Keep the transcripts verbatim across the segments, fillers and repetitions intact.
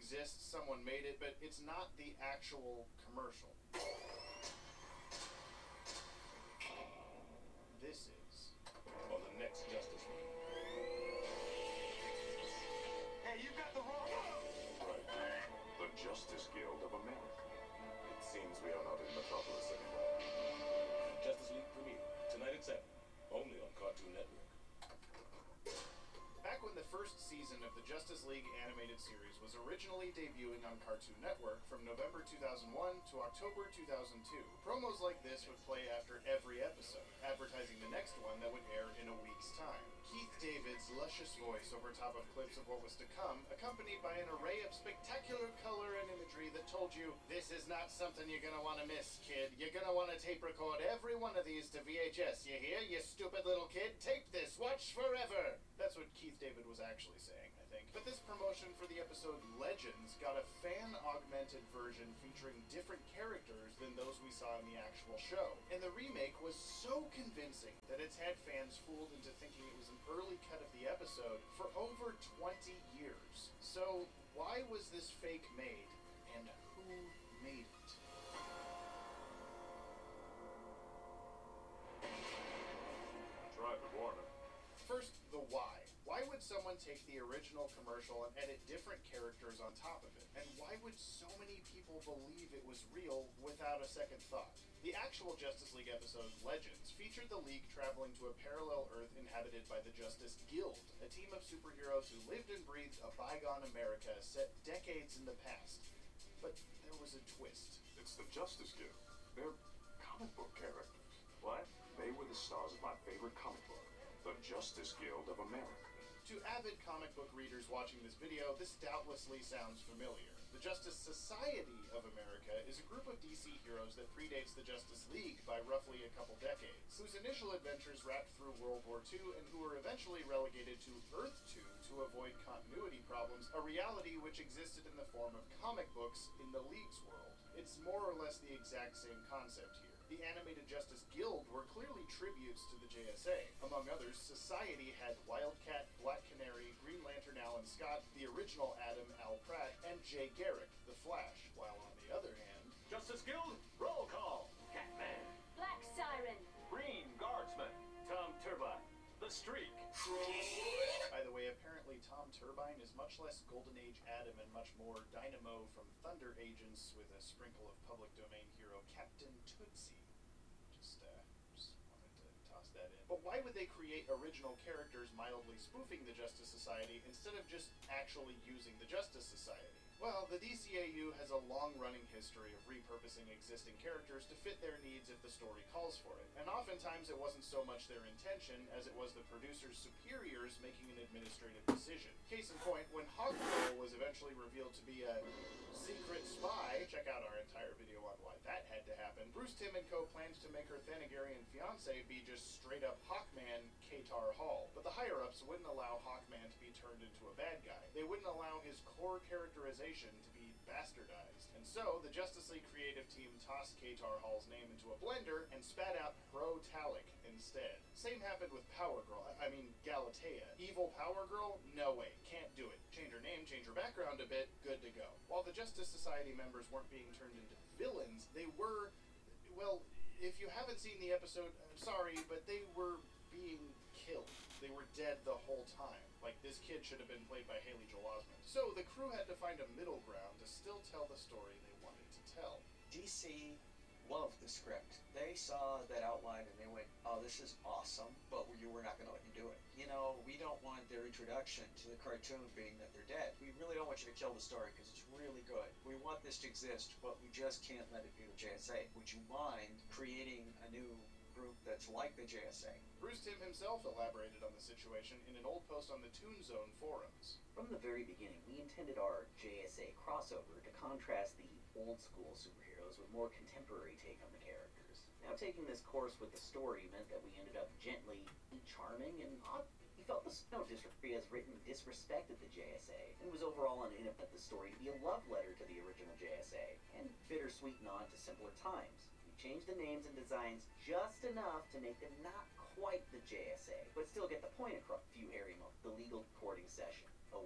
exists, someone made it, but it's not the actual commercial. This is on the next Justice League. Hey, you got the wrong one! Right. The Justice Guild of America. It seems we are not in Metropolis anymore. Justice League premiere, tonight at seven. Only on Cartoon Network. Back when the first season of the Justice League animated series was originally debuting on Cartoon Network from November two thousand one to October two thousand two, promos like this would play after every episode, advertising the next one that would air in a week's time. Keith David's luscious voice over top of clips of what was to come, accompanied by an array of spectacular color and imagery that told you, this is not something you're gonna want to miss, kid. You're gonna want to tape record every one of these to V H S, you hear? You stupid little kid, tape this, watch forever! That's what Keith David was actually saying, I think. But this promotion for the episode Legends got a fan-augmented version featuring different characters than those we saw in the actual show. And the remake was so convincing that it's had fans fooled into thinking it was an early cut of the episode for over twenty years. So why was this fake made, and who made it? Drive the Warner. First, the why. Why would someone take the original commercial and edit different characters on top of it? And why would so many people believe it was real without a second thought? The actual Justice League episode, Legends, featured the League traveling to a parallel Earth inhabited by the Justice Guild, a team of superheroes who lived and breathed a bygone America set decades in the past. But there was a twist. It's the Justice Guild. They're comic book characters. What? They were the stars of my favorite comic book, the Justice Guild of America. To avid comic book readers watching this video, this doubtlessly sounds familiar. The Justice Society of America is a group of D C heroes that predates the Justice League by roughly a couple decades, whose initial adventures wrapped through World War Two and who were eventually relegated to Earth two to avoid continuity problems, a reality which existed in the form of comic books in the League's world. It's more or less the exact same concept here. The animated Justice Guild were clearly tributes to the J S A. Among others, Society had Wildcat, Black Canary, Green Lantern Alan Scott, the original Adam Al Pratt, and Jay Garrick, the Flash, while on the other hand... Justice Guild, roll call! Catman, Black Siren, Green Guardsman, Tom Turbine, The Streak. By the way, apparently Tom Turbine is much less Golden Age Adam and much more Dynamo from Thunder Agents with a sprinkle of public domain hero Captain Tootsie. Just, uh, just wanted to toss that in. But why would they create original characters mildly spoofing the Justice Society instead of just actually using the Justice Society? Well, the D C A U has a long-running history of repurposing existing characters to fit their needs if the story calls for it. And oftentimes it wasn't so much their intention as it was the producer's superiors making an administrative decision. Case in point, when Hawkgirl was eventually revealed to be a secret spy, check out our entire video on why that had to happen, Bruce Timm and co. planned to make her Thanagarian fiancé be just straight-up Hawkman Katar Hall. But the higher-ups wouldn't allow Hawkman to be turned into a bad guy. They wouldn't allow his core characterization to be bastardized. And so, the Justice League creative team tossed Katar Hall's name into a blender and spat out Pro-Talic instead. Same happened with Power Girl. I mean, Galatea. Evil Power Girl? No way. Can't do it. Change her name, change her background a bit, good to go. While the Justice Society members weren't being turned into villains, they were, well, if you haven't seen the episode, I'm sorry, but they were being killed. They were dead the whole time. Like, this kid should have been played by Haley Joel Osment. So the crew had to find a middle ground to still tell the story they wanted to tell. D C loved the script. They saw that outline and they went, oh, this is awesome, but we, we're not going to let you do it. You know, we don't want their introduction to the cartoon being that they're dead. We really don't want you to kill the story because it's really good. We want this to exist, but we just can't let it be the J S A. Would you mind creating a new group that's like the J S A? Bruce Timm himself elaborated on the situation in an old post on the Toon Zone forums. From the very beginning, we intended our J S A crossover to contrast the old-school superheroes with more contemporary take on the characters. Now, taking this course with the story meant that we ended up gently charming and odd. We felt this, no disrespect, as written, disrespected the J S A, and was overall unable at the story to be a love letter to the original J S A, and bittersweet nod to simpler times. We changed the names and designs just enough to make them not quite the J S A, but still get the point across. Few hairy moments. The legal courting session. Awaiting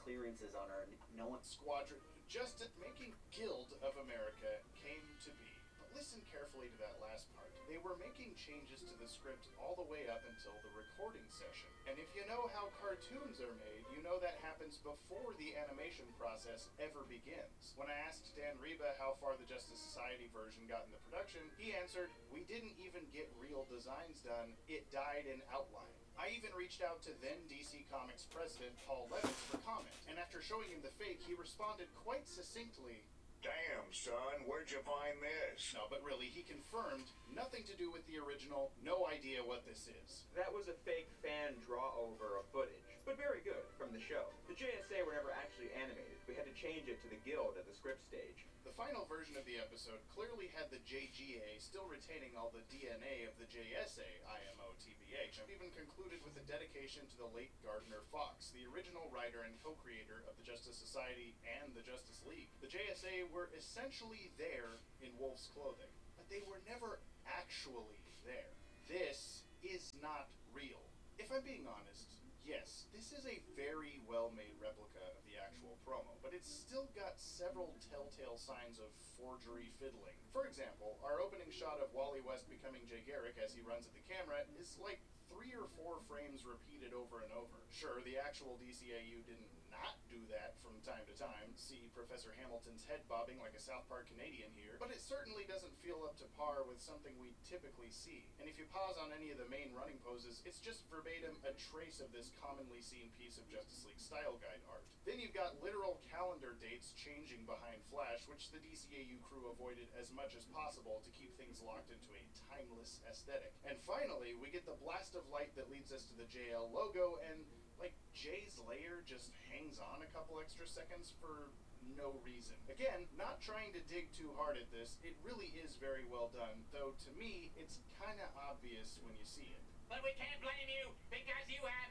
clearances on our no one. Squadron, just making Guild of America came to be. But listen carefully to that last part. They were making changes to the script all the way up until the recording session. And if you know how cartoons are made, you know that happens before the animation process ever begins. When I asked Dan Reba how far the Justice Society version got in the production, he answered, "We didn't even get real designs done, it died in outline." I even reached out to then D C Comics president Paul Levitz for comment, and after showing him the fake, he responded quite succinctly, "Damn, son, where'd you find this?" No, but really, he confirmed nothing to do with the original, no idea what this is. That was a fake fan draw over of footage, but very good, from the show. The J S A were never actually animated. We had to change it to the Guild at the script stage. The final version of the episode clearly had the J G A still retaining all the D N A of the J S A, I M O T B H, and even concluded with a dedication to the late Gardner Fox, the original writer and co-creator of the Justice Society and the Justice League. The J S A were essentially there in wolf's clothing, but they were never actually there. This is not real. If I'm being honest, yes, this is a very well-made replica of the actual promo, but it's still got several telltale signs of forgery fiddling. For example, our opening shot of Wally West becoming Jay Garrick as he runs at the camera is like three or four frames repeated over and over. Sure, the actual D C A U didn't not do that from time to time. See Professor Hamilton's head bobbing like a South Park Canadian here, but it certainly doesn't feel up to par with something we typically see. And if you pause on any of the main running poses, it's just verbatim a trace of this commonly seen piece of Justice League style guide art. Then you've got literal calendar dates changing behind Flash, which the D C A U crew avoided as much as possible to keep things locked into a timeless aesthetic. And finally, we get the blast of light that leads us to the J L logo, and like Jay's layer just hangs on a couple extra seconds for no reason. Again, not trying to dig too hard at this, it really is very well done, though to me, it's kinda obvious when you see it. But we can't blame you, because you have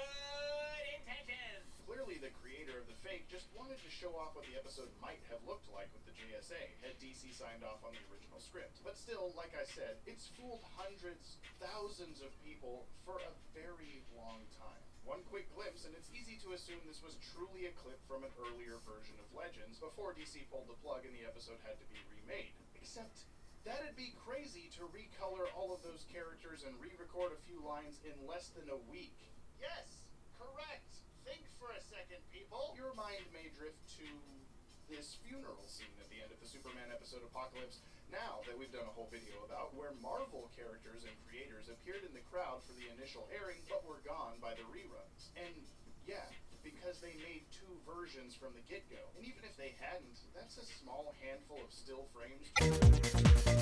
good intentions. Clearly the creator of the fake just wanted to show off what the episode might have looked like with the J S A, had D C signed off on the original script. But still, like I said, it's fooled hundreds, thousands of people for a very long time. One quick glimpse, and it's easy to assume this was truly a clip from an earlier version of Legends, before D C pulled the plug and the episode had to be remade. Except, that'd be crazy to recolor all of those characters and re-record a few lines in less than a week. Yes, correct! Think for a second, people! Your mind may drift to this funeral scene at the end of the Superman episode Apocalypse, now that we've done a whole video about, where Marvel characters and creators appeared in the crowd for the initial airing, but were gone by the reruns. And yeah, because they made two versions from the get-go. And even if they hadn't, that's a small handful of still frames